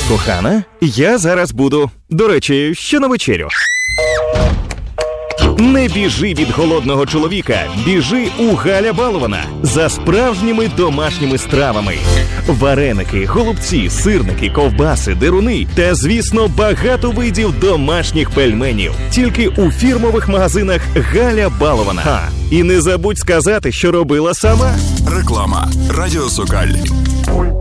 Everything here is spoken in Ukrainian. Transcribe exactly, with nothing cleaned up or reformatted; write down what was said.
Кохана, я зараз буду. До речі, що на вечерю? Не біжи від голодного чоловіка, біжи у Галя Балована за справжніми домашніми стравами. Вареники, голубці, сирники, ковбаси, деруни та, звісно, багато видів домашніх пельменів. Тільки у фірмових магазинах Галя Балована. Ха, і не забудь сказати, що робила сама. Реклама. Радіо Сокаль.